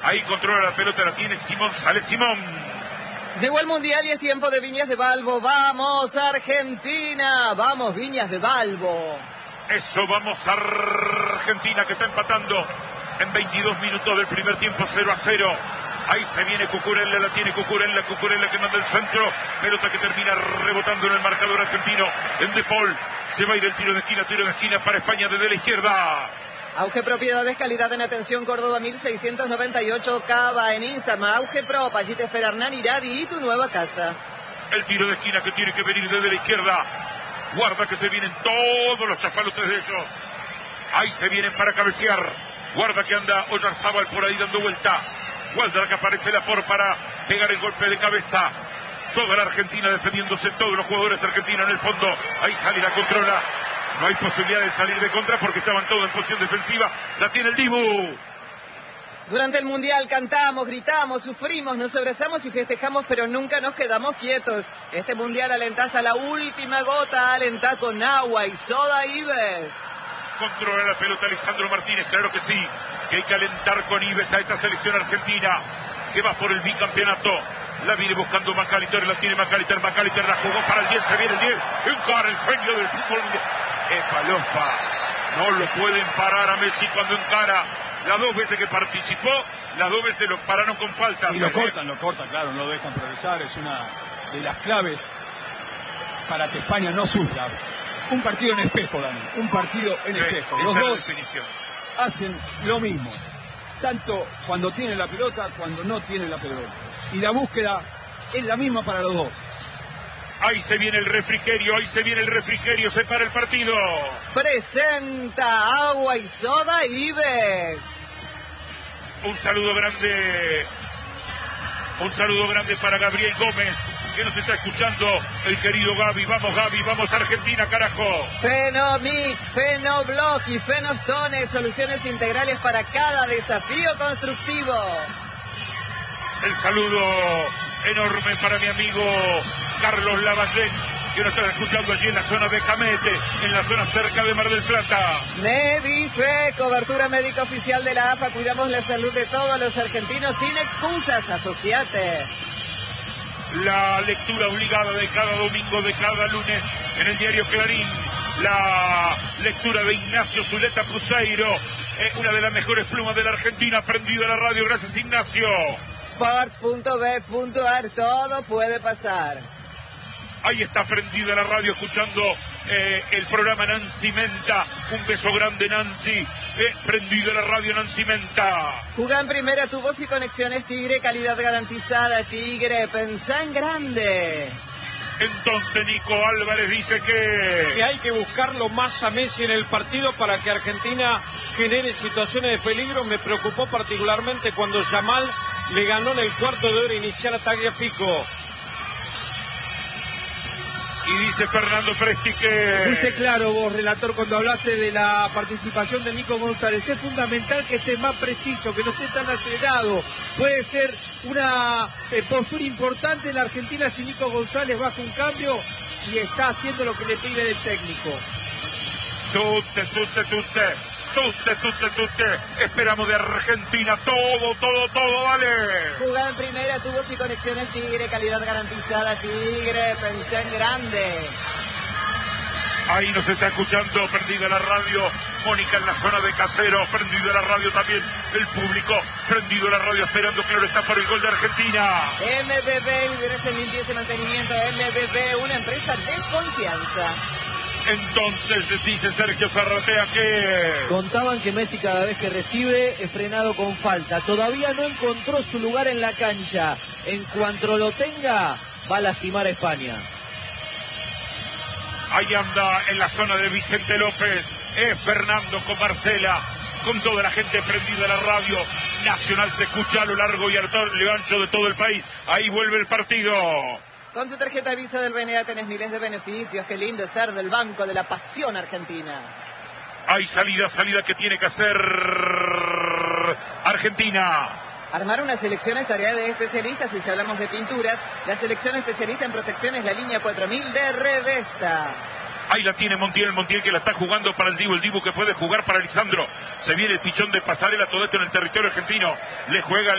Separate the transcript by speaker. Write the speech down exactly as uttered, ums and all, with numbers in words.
Speaker 1: Ahí controla la pelota, la tiene Simón, sale Simón.
Speaker 2: Llegó el Mundial y es tiempo de Viñas de Balbo. ¡Vamos, Argentina! ¡Vamos, Viñas de Balbo!
Speaker 1: Eso, vamos a Argentina, que está empatando en veintidós minutos del primer tiempo, cero a cero. Ahí se viene Cucurella, la tiene Cucurella, Cucurella que manda el centro. Pelota que termina rebotando en el marcador argentino. En De Paul se va a ir el tiro de esquina, tiro de esquina para España desde la izquierda.
Speaker 2: Auge Propiedades, calidad en atención, Córdoba mil seiscientos noventa y ocho, Cava en Instagram, Auge Prop, allí te espera Hernán Iradi y tu nueva casa.
Speaker 1: El tiro de esquina que tiene que venir desde la izquierda. Guarda que se vienen todos los chafalotes de ellos. Ahí se vienen para cabecear. Guarda que anda Oyarzábal por ahí dando vuelta. Guarda que aparece la por para pegar el golpe de cabeza. Toda la Argentina defendiéndose, todos los jugadores argentinos en el fondo. Ahí sale la controla. No hay posibilidad de salir de contra porque estaban todos en posición defensiva. La tiene el Dibu.
Speaker 2: Durante el Mundial cantamos, gritamos, sufrimos, nos abrazamos y festejamos, pero nunca nos quedamos quietos. Este Mundial alenta hasta la última gota, alenta con agua y soda Ives.
Speaker 1: Controla la pelota Lisandro Martínez, claro que sí, que hay que alentar con Ives a esta selección argentina, que va por el bicampeonato. La viene buscando Macalister, la tiene Macalister, Macalister la jugó para el diez, se viene el diez, encara el genio del fútbol. Epalofa, no lo pueden parar a Messi cuando encara. Las dos veces que participó, las dos veces lo pararon con falta.
Speaker 3: Y lo cortan, lo cortan, claro, no lo dejan progresar. Es una de las claves para que España no sufra. Un partido en espejo, Dani, un partido en sí, espejo. Los dos definición. Hacen lo mismo, tanto cuando tienen la pelota, cuando no tienen la pelota. Y la búsqueda es la misma para los dos.
Speaker 1: Ahí se viene el refrigerio, ahí se viene el refrigerio, se para el partido.
Speaker 2: Presenta agua y soda Ives.
Speaker 1: Un saludo grande, un saludo grande para Gabriel Gómez, que nos está escuchando, el querido Gaby. Vamos Gaby, vamos Argentina, carajo.
Speaker 2: Fenomix, Fenoblock y Fenostone, soluciones integrales para cada desafío constructivo.
Speaker 1: El saludo enorme para mi amigo Carlos Lavallén, que nos está escuchando allí en la zona de Camete, en la zona cerca de Mar del Plata.
Speaker 2: Medife, cobertura médica oficial de la A F A, cuidamos la salud de todos los argentinos sin excusas, asociate.
Speaker 1: La lectura obligada de cada domingo, de cada lunes, en el diario Clarín, la lectura de Ignacio Zuleta Cruzeiro, eh, una de las mejores plumas de la Argentina, prendido a la radio, gracias Ignacio.
Speaker 2: sport punto b punto a r, todo puede pasar.
Speaker 1: Ahí está prendida la radio escuchando eh, el programa Nancy Menta. Un beso grande, Nancy. Eh, prendida la radio Nancy Menta.
Speaker 2: Jugá en primera, tu voz y conexiones Tigre, calidad garantizada. Tigre, pensá en grande.
Speaker 1: Entonces Nico Álvarez dice que...
Speaker 4: que hay que buscarlo más a Messi en el partido para que Argentina genere situaciones de peligro. Me preocupó particularmente cuando Yamal le ganó en el cuarto de hora inicial a Tagliafico.
Speaker 1: Y dice Fernando Presti que...
Speaker 5: Fuiste claro vos, relator, cuando hablaste de la participación de Nico González. Es fundamental que esté más preciso, que no esté tan acelerado. Puede ser una eh, postura importante en la Argentina si Nico González baja un cambio y está haciendo lo que le pide el técnico.
Speaker 1: Tutte, tutte, tutte. Tutte, tutte, tutte. Esperamos de Argentina todo, todo, todo, vale.
Speaker 2: Jugá en primera, tu voz y conexiones Tigre, calidad garantizada. Tigre, pensá en grande.
Speaker 1: Ahí nos está escuchando, prendida la radio, Mónica en la zona de Caseros, prendida la radio también, el público, prendido la radio esperando, claro está, por el gol de Argentina.
Speaker 2: M B B, lideresa en limpieza y mantenimiento. M B B, una empresa de confianza.
Speaker 1: Entonces dice Sergio Zarratea que...
Speaker 6: Contaban que Messi cada vez que recibe es frenado con falta. Todavía no encontró su lugar en la cancha. En cuanto lo tenga, va a lastimar a España.
Speaker 1: Ahí anda en la zona de Vicente López. Es Fernando con Marcela, con toda la gente prendida a la radio. Nacional se escucha a lo largo y a lo ancho de todo el país. Ahí vuelve el partido.
Speaker 2: Con tu tarjeta Visa del B N A tenés miles de beneficios. Qué lindo es ser del Banco de la Pasión Argentina.
Speaker 1: Hay salida, salida que tiene que hacer Argentina.
Speaker 2: Armar una selección es tarea de especialistas y si hablamos de pinturas, la selección especialista en protección es la línea cuatro mil de Redesta.
Speaker 1: Ahí la tiene Montiel, Montiel que la está jugando para el Dibu, el Dibu que puede jugar para Lisandro. Se viene el pichón de Pasarela, todo esto en el territorio argentino. Le juega